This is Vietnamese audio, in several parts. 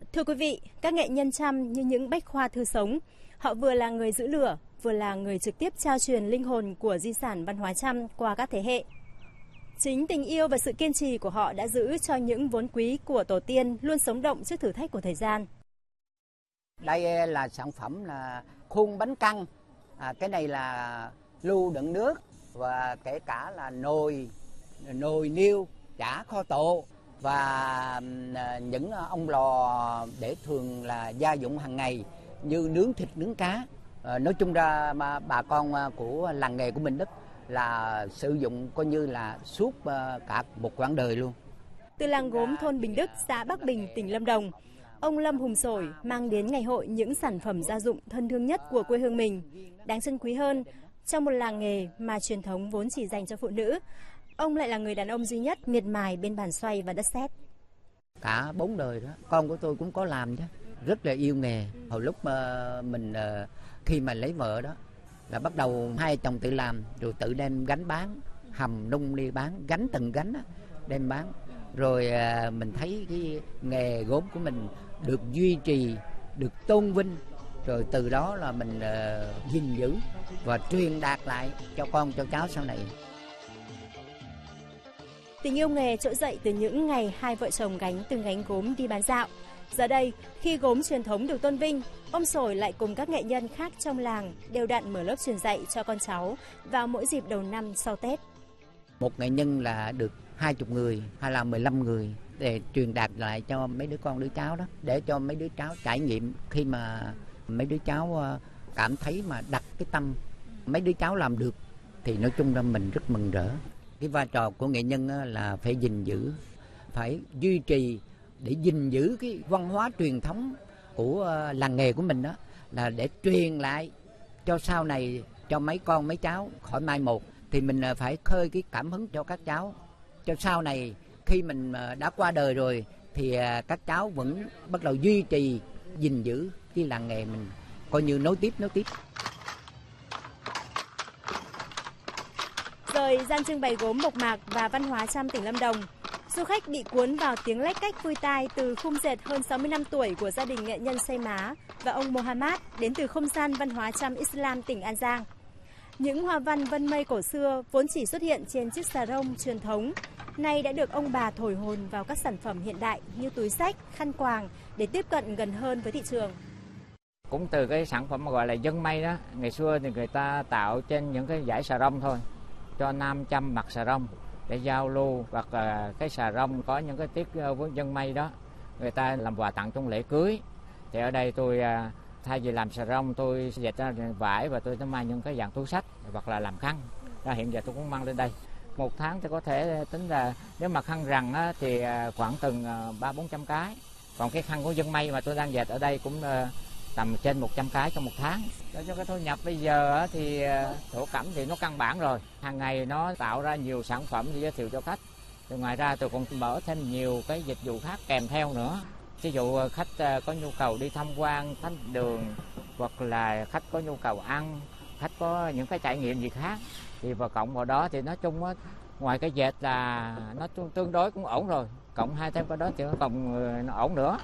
Thưa quý vị, các nghệ nhân Chăm như những bách khoa thư sống. Họ vừa là người giữ lửa, vừa là người trực tiếp trao truyền linh hồn của di sản văn hóa Chăm qua các thế hệ. Chính tình yêu và sự kiên trì của họ đã giữ cho những vốn quý của tổ tiên luôn sống động trước thử thách của thời gian. Đây là sản phẩm là khuôn bánh căn, cái này là lu đựng nước và kể cả là nồi niêu, chả kho tộ và những ông lò để thường là gia dụng hàng ngày như nướng thịt, nướng cá. Nói chung ra mà bà con của làng nghề của mình đó là sử dụng coi như là suốt cả một quãng đời luôn. Từ làng gốm thôn Bình Đức, xã Bắc Bình, tỉnh Lâm Đồng, ông Lâm Hùng Sổi mang đến ngày hội những sản phẩm gia dụng thân thương nhất của quê hương mình. Đáng trân quý hơn, trong một làng nghề mà truyền thống vốn chỉ dành cho phụ nữ, ông lại là người đàn ông duy nhất miệt mài bên bàn xoay và đất sét. Cả 4 đời đó, con của tôi cũng có làm chứ, rất là yêu nghề. Hồi lúc mình khi mà lấy vợ đó là bắt đầu hai chồng tự làm rồi tự đem gánh bán, hầm nung đi bán, gánh từng gánh đó, đem bán. Rồi mình thấy cái nghề gốm của mình được duy trì, được tôn vinh. Rồi từ đó là mình gìn giữ và truyền đạt lại cho con cho cháu sau này. Tình yêu nghề trỗi dậy từ những ngày hai vợ chồng gánh từng gánh gốm đi bán dạo. Giờ đây, khi gốm truyền thống được tôn vinh, ông Sổi lại cùng các nghệ nhân khác trong làng đều đặn mở lớp truyền dạy cho con cháu vào mỗi dịp đầu năm sau Tết. Một nghệ nhân là được 20 người hay là 15 người để truyền đạt lại cho mấy đứa con đứa cháu đó, để cho mấy đứa cháu trải nghiệm. Khi mà mấy đứa cháu cảm thấy mà đặt cái tâm, mấy đứa cháu làm được thì nói chung là mình rất mừng rỡ. Cái vai trò của nghệ nhân là phải gìn giữ, phải duy trì để gìn giữ cái văn hóa truyền thống của làng nghề của mình đó, là để truyền lại cho sau này, cho mấy con mấy cháu khỏi mai một. Thì mình phải khơi cái cảm hứng cho các cháu, cho sau này khi mình đã qua đời rồi thì các cháu vẫn bắt đầu duy trì, gìn giữ cái làng nghề mình, coi như nối tiếp. Rời gian trưng bày gốm Mộc Mạc và văn hóa Chăm tỉnh Lâm Đồng, du khách bị cuốn vào tiếng lách cách vui tai từ khung dệt hơn 60 năm tuổi của gia đình nghệ nhân Say Má và ông Mohammad đến từ không gian văn hóa Chăm Islam tỉnh An Giang. Những hoa văn vân mây cổ xưa vốn chỉ xuất hiện trên chiếc xà rông truyền thống, nay đã được ông bà thổi hồn vào các sản phẩm hiện đại như túi xách, khăn quàng để tiếp cận gần hơn với thị trường. Cũng từ cái sản phẩm gọi là dân mây đó, ngày xưa thì người ta tạo trên những cái dải xà rông thôi, cho nam châm mặc xà rông để giao lưu, hoặc cái xà rông có những cái tiết với dân mây đó người ta làm quà tặng trong lễ cưới. Thì ở đây tôi thay vì làm xà rông, tôi dệt ra vải và tôi mang những cái dạng túi xách hoặc là làm khăn. Hiện giờ tôi cũng mang lên đây. Một tháng thì có thể tính là nếu mà khăn rằn á, thì khoảng từng 300-400 cái. Còn cái khăn của dân mây mà tôi đang dệt ở đây cũng tầm trên 100 cái trong một tháng. Để cho cái thu nhập bây giờ thì thổ cẩm thì nó căn bản rồi. Hàng ngày nó tạo ra nhiều sản phẩm để giới thiệu cho khách. Từ ngoài ra tôi còn mở thêm nhiều cái dịch vụ khác kèm theo nữa. Ví dụ khách có nhu cầu đi tham quan thánh đường, hoặc là khách có nhu cầu ăn, khách có những cái trải nghiệm gì khác thì vào cộng vào đó thì nói chung á, ngoài cái dệt là nó tương đối cũng ổn rồi, cộng hai thêm cái đó thì nó còn nó ổn nữa.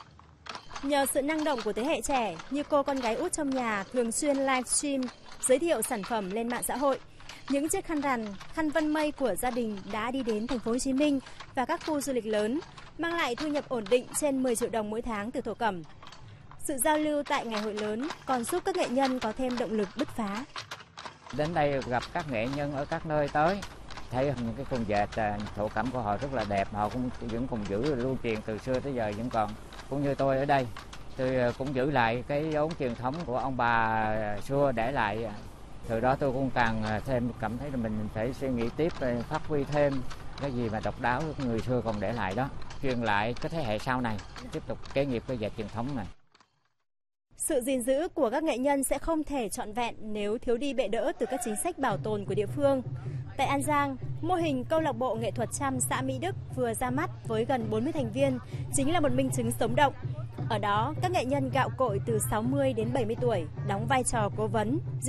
Nhờ sự năng động của thế hệ trẻ, như cô con gái út trong nhà thường xuyên livestream giới thiệu sản phẩm lên mạng xã hội, những chiếc khăn rằn, khăn vân mây của gia đình đã đi đến thành phố Hồ Chí Minh và các khu du lịch lớn, mang lại thu nhập ổn định trên 10 triệu đồng mỗi tháng từ thổ cẩm. Sự giao lưu tại ngày hội lớn còn giúp các nghệ nhân có thêm động lực bứt phá. Đến đây gặp các nghệ nhân ở các nơi tới, thấy những cái khung dệt thổ cẩm của họ rất là đẹp, họ cũng vẫn còn giữ lưu truyền từ xưa tới giờ vẫn còn. Cũng như tôi ở đây, tôi cũng giữ lại cái vốn truyền thống của ông bà xưa để lại. Từ đó tôi cũng càng thêm cảm thấy là mình phải suy nghĩ tiếp, phát huy thêm cái gì mà độc đáo người xưa còn để lại đó, truyền lại cái thế hệ sau này tiếp tục kế nghiệp cái dệt truyền thống này. Sự gìn giữ của các nghệ nhân sẽ không thể trọn vẹn nếu thiếu đi bệ đỡ từ các chính sách bảo tồn của địa phương. Tại An Giang, mô hình câu lạc bộ nghệ thuật Chăm xã Mỹ Đức vừa ra mắt với gần 40 thành viên chính là một minh chứng sống động. Ở đó, các nghệ nhân gạo cội từ 60 đến 70 tuổi đóng vai trò cố vấn,